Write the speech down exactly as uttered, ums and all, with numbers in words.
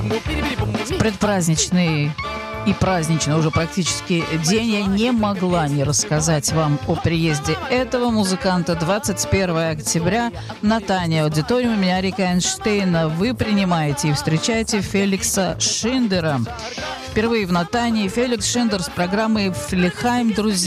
В предпраздничный и праздничный уже практически день я не могла не рассказать вам о приезде этого музыканта. Двадцать первого октября на Тане аудиториуме имени Арика Эйнштейна вы принимаете и встречаете Феликса Шиндера. Впервые в Натане Феликс Шиндер с программой «Флихайм, друзья».